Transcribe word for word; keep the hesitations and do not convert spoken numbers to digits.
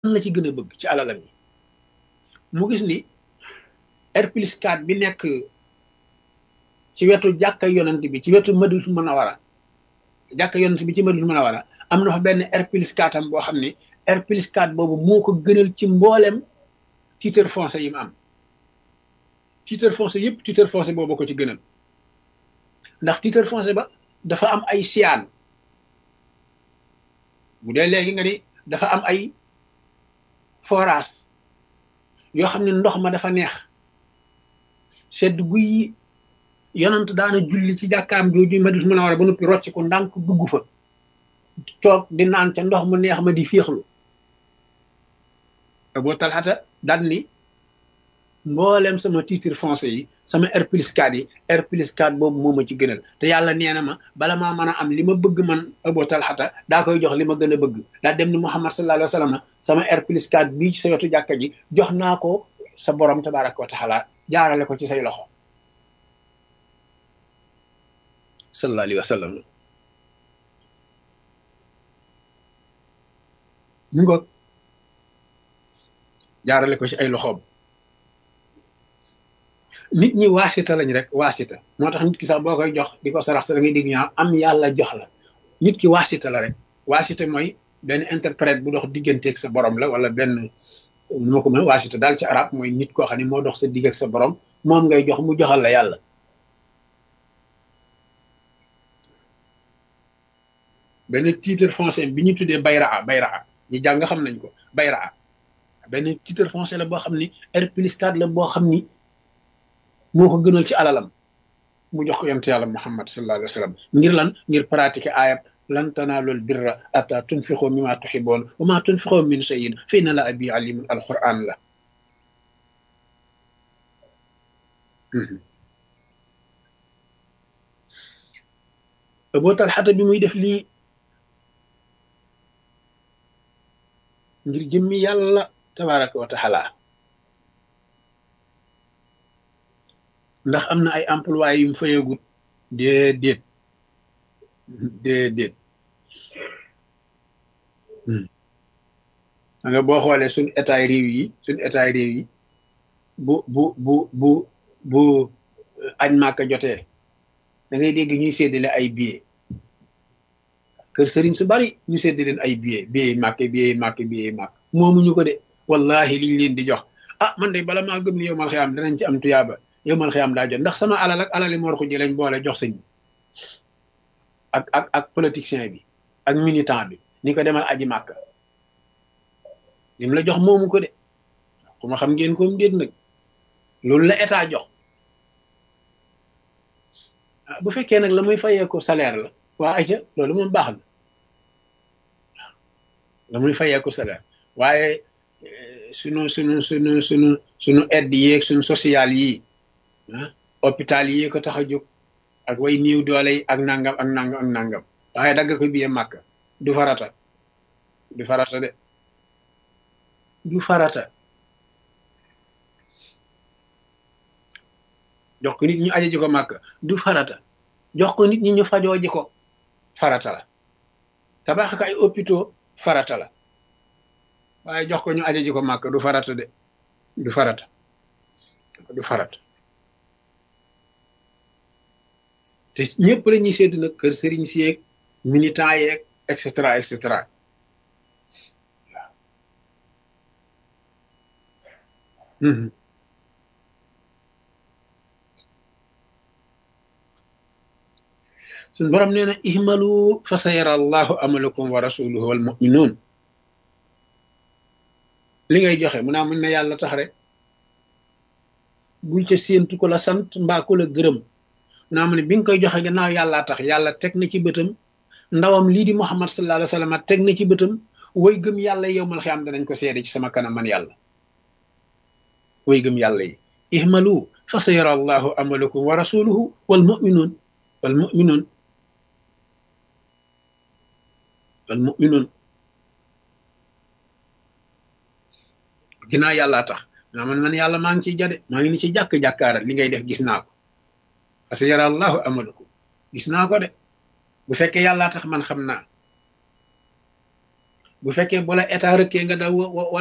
la ci gën a bëgg ci alalam yi mu gis ni R plus quatre bi nekk ci wetu jàkka yonent bi ci wetu Madinatul Munawwara jàkka yonent bi ci Madinatul Munawwara am na fa benn R plus quatre am boo xam ne R plus quatre boobu moo ko gënal ci mboolem titre foncier yi mu am titre foncier yëpp titre foncier boobu ko ci gënal ndax titre foncier ba dafa am ay siyaan bu dee léegi nga ni dafa am ay forage yoo xam ne ndox ma dafa neex sedd guy yonant daana julli ci jàkkaam jooju Madinatul Munawwara ba noppi rocc ko ndànk dugg fa toog di naan ca ndox mu neex ma di féexlu Abu Talhata daan ni mboolem sama titre foncier yi sama R plus quatre yi R plus quatre boobu moo ma ci gënal te yàlla nee na ma bala maa mën a am li ma bëgg man Abu Talhata daa koy jox li ma gën a bëgg daa dem ni Muhammad sallallahu alayhi wa sallam sama R plus quatre bii ci sa wetu jàkka ji jox naa ko sa borom tabaraka wa taala jaarale ko ci say loxo sallallahu alayhi wa sallam mu ngoog jaarale ko ci ay loxoom nit ñi waasita lañ rek waasita moo tax nit ki sax boo koy jox di ko sarax sa da ngay dégg ñaa am yàlla jox la nit ki waasita la rek waasita mooy benn interprète bu dox digganteeg sa borom la wala benn nu ma ko mën waasita daal ci arab mooy nit koo xam ne moo dox sa digg ak sa borom moom ngay jox mu joxal la yàlla benn titre foncier bi ñu tuddee bayraa bayraa ñi jàng xam nañ ko bayraa benn titre foncier la boo xam ni R plus quatre la boo xam ni moo ko gënal ci alalam mu jox ko yonent yàlla Muhammad sallallahu alayhi wa sallam ngir lan ngir pratiquer ayat lan tanaalul birra hatta tunfiqu mimma tuhibbuun wa ma tunfiqu min shay'in fa inna Allaha bihi aliimun alquran la Abu Talhata bi muy def lii ngir jëmmi yàlla tabaraka wa taala ndax am na ay employés yu mu fayagut déedéet déedéet da nga boo xoolee suñ état réew yi suñ état réew yi bu bu bu bu bu añ màkka jotee da ngay dégg ñuy séddale ay billets kër sëriñ su bari ñu séddale leen ay billets billets màkk billets màkk billets màkk moomuñu ko de wallahi liñ leen di jox ah man de bala maa gëm ni yow mal xiyaam danañ ci am tuyaaba yow mal xiyaam daa jot ndax sama alal ak alali moor ko ji lañ boole jox sëñ bi ak ak ak politicien bi ak militant bi ni ko demal aji màkk lim la jox moomu ko de ku ma xam ngeen koom déet nag loolu la état jox bu fekkee nag la muy fayee ko salaire la waa ayca loolu moom baax na la muy fayee ko salaire waaye sunu sunu sunu sunu sunu aide yeeg sunu social yi ah hôpital yi ko tax a jóg ak way niiw doole yi ak nangam ak nangam ak nangam waaye dagg ko biye màkk du farata du farata de du farata jox ko nit ñu aje ji ko màkk du farata jox ko nit ñi ñu fajoo ji ko farata la tabax ko ay hôpitaux farata la waaye jox ko ñu aje ji ko màkk du farata de du farata du farata te ñëpp la ñuy sédd nag kër sëriñ si yeeg militant yeeg et cetera et cetera waaw suñ borom nee na ihmalu fa sayara allahu amalakum wa rasuluhu wal mu'minun li ngay joxe mu naa mën na yàlla tax rek bul ca séentu ko la sant mbaa ko la gërëm mu naa mu ne bi nga koy joxe gannaaw yàllaa tax yàlla teg na ci bëtam ndawam lii di Muhammad sallallahu alayhi wa sallam teg na ci bëtam way gëm yàlla yowmal xiyaam danañ ko seede ci sama kanam man yàlla way gëm yàlla yi ihmalu fa sayara allahu amalakum wa rasuluhu wal mu'minun wal mu'minun wal mu'minun ginnaaw yàllaa tax naa man man yàlla maa ngi ciy jade maa ngi ni ci jàkk-jàkkaara li ngay def gis naa ko parce que yara allahu amalakum gis naa ko de bu fekkee yàllaa tax man xam naa bu fekkee bu la état rëkkee nga daw